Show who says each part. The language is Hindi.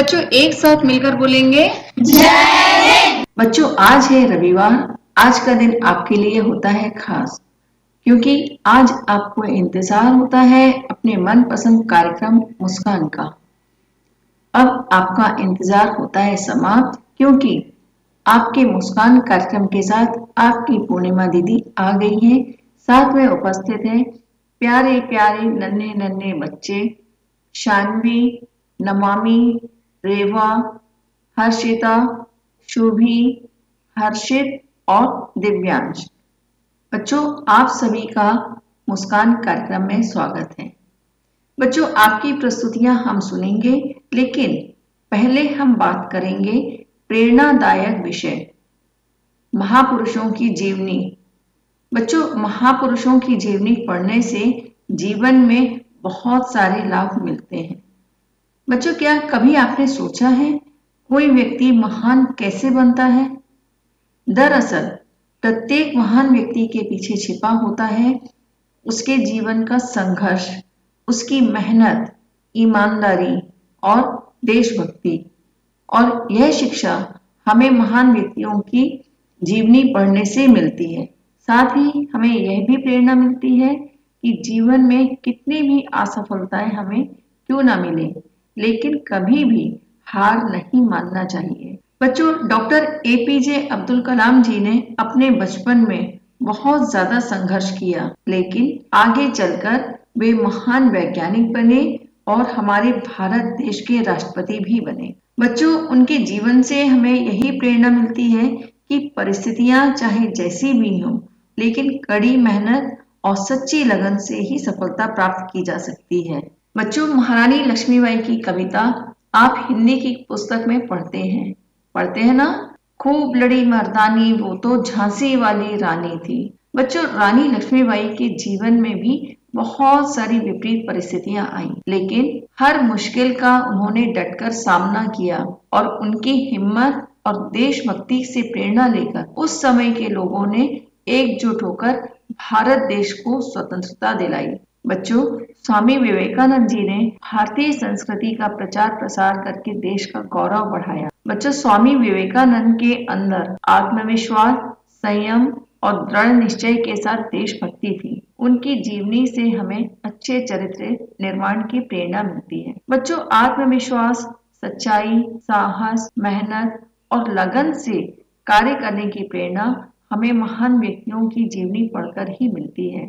Speaker 1: बच्चों एक साथ मिलकर बोलेंगे
Speaker 2: जय हिंद।
Speaker 1: बच्चों आज है रविवार। आज का दिन आपके लिए होता है खास, क्योंकि आज आपको इंतजार होता है अपने मनपसंद कार्यक्रम मुस्कान का। अब आपका इंतजार होता है समाप्त, क्योंकि आपके मुस्कान कार्यक्रम के साथ आपकी पूर्णिमा दीदी आ गई है। साथ में उपस्थित है प्यारे प्यारे नन्हे नन्हे बच्चे शान्वी, नमामि, रेवा, हर्षिता, शुभी, हर्षित और दिव्यांश। बच्चों आप सभी का मुस्कान कार्यक्रम में स्वागत है। बच्चों आपकी प्रस्तुतियां हम सुनेंगे, लेकिन पहले हम बात करेंगे प्रेरणादायक विषय महापुरुषों की जीवनी। बच्चों महापुरुषों की जीवनी पढ़ने से जीवन में बहुत सारे लाभ मिलते हैं। बच्चों क्या कभी आपने सोचा है कोई व्यक्ति महान कैसे बनता है? दरअसल प्रत्येक महान व्यक्ति के पीछे छिपा होता है उसके जीवन का संघर्ष, उसकी मेहनत, ईमानदारी और देशभक्ति। और यह शिक्षा हमें महान व्यक्तियों की जीवनी पढ़ने से मिलती है। साथ ही हमें यह भी प्रेरणा मिलती है कि जीवन में कितनी भी असफलताएं हमें क्यों ना मिले, लेकिन कभी भी हार नहीं मानना चाहिए। बच्चों डॉक्टर एपीजे अब्दुल कलाम जी ने अपने बचपन में बहुत ज्यादा संघर्ष किया, लेकिन आगे चलकर वे महान वैज्ञानिक बने और हमारे भारत देश के राष्ट्रपति भी बने। बच्चों उनके जीवन से हमें यही प्रेरणा मिलती है कि परिस्थितियां चाहे जैसी भी हों, लेकिन कड़ी मेहनत और सच्ची लगन से ही सफलता प्राप्त की जा सकती है। बच्चों महारानी लक्ष्मीबाई की कविता आप हिंदी की पुस्तक में पढ़ते हैं ना? खूब लड़ी मर्दानी वो तो झांसी वाली रानी थी। बच्चों रानी लक्ष्मीबाई के जीवन में भी बहुत सारी विपरीत परिस्थितियां आई, लेकिन हर मुश्किल का उन्होंने डटकर सामना किया और उनकी हिम्मत और देशभक्ति से प्रेरणा लेकर उस समय के लोगों ने एकजुट होकर भारत देश को स्वतंत्रता दिलाई। बच्चों स्वामी विवेकानंद जी ने भारतीय संस्कृति का प्रचार प्रसार करके देश का गौरव बढ़ाया। बच्चों स्वामी विवेकानंद के अंदर आत्मविश्वास, संयम और दृढ़ निश्चय के साथ देशभक्ति थी। उनकी जीवनी से हमें अच्छे चरित्र निर्माण की प्रेरणा मिलती है। बच्चों आत्मविश्वास, सच्चाई, साहस, मेहनत और लगन से कार्य करने की प्रेरणा हमें महान व्यक्तियों की जीवनी पढ़कर ही मिलती है।